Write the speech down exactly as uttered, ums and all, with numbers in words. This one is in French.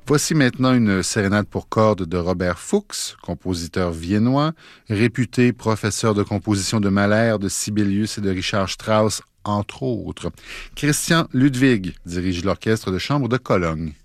Voici maintenant une sérénade pour cordes de Robert Fuchs, compositeur viennois, réputé professeur de composition de Mahler, de Sibelius et de Richard Strauss, entre autres. Christian Ludwig dirige l'orchestre de chambre de Cologne.